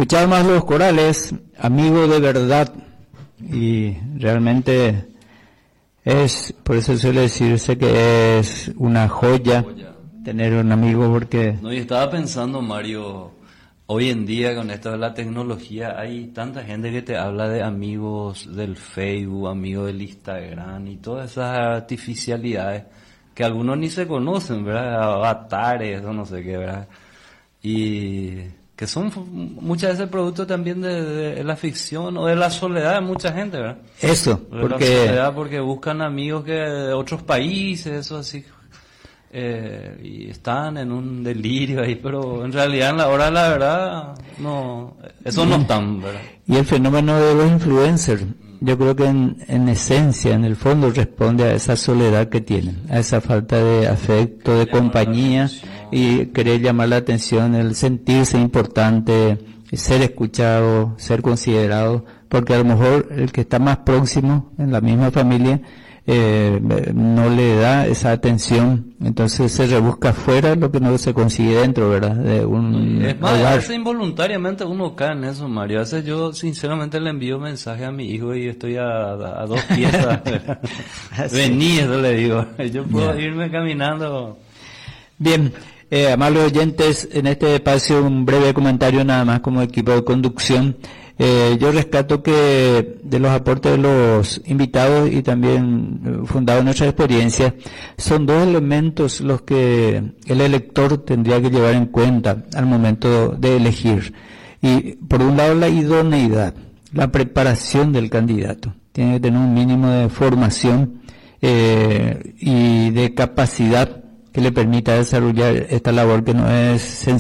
Escuchábamos los corales, amigo de verdad, y realmente por eso suele decirse que es una joya tener un amigo, porque... No, y estaba pensando, Mario, hoy en día con esto de la tecnología hay tanta gente que te habla de amigos del Facebook, amigos del Instagram y todas esas artificialidades que algunos ni se conocen, ¿verdad? Avatares o no sé qué, ¿verdad? Y que son muchas veces producto también de la ficción o de la soledad de mucha gente, ¿verdad? Eso, porque... La soledad porque buscan amigos que de otros países, eso así... y están en un delirio ahí, pero en realidad en la hora de la verdad no, eso no están, ¿verdad? Y el fenómeno de los influencers, yo creo que en esencia, en el fondo, responde a esa soledad que tienen, a esa falta de afecto, de compañía, y querer llamar la atención, el sentirse importante, ser escuchado, ser considerado, porque a lo mejor el que está más próximo en la misma familia no le da esa atención, entonces se rebusca afuera lo que no se consigue dentro, ¿verdad? De un es más, hogar. a veces involuntariamente uno cae en eso, Mario. A veces yo sinceramente le envío mensaje a mi hijo y estoy a 2 piezas. Vení, eso le digo. Yo puedo irme caminando. Bien, amables oyentes, en este espacio un breve comentario nada más como equipo de conducción. Yo rescato que de los aportes de los invitados y también fundado en nuestra experiencia, son 2 elementos los que el elector tendría que llevar en cuenta al momento de elegir. Y por un lado la idoneidad, la preparación del candidato. Tiene que tener un mínimo de formación y de capacidad que le permita desarrollar esta labor que no es sencilla.